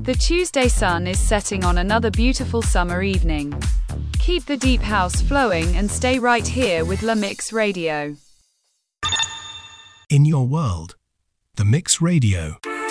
The Tuesday sun is setting on another beautiful summer evening. Keep the deep house flowing and stay right here with La Mix Radio. In your world, The Mix Radio.